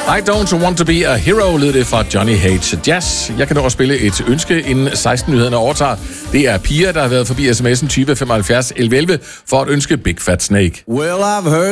I don't want to be a hero, lyder det fra Johnny H. Jazz. Jeg kan nå at spille et ønske, inden 16-nyhederne overtager. Det er Pia, der har været forbi sms'en 20 75 11 11 for at ønske Big Fat Snake. Well, I've heard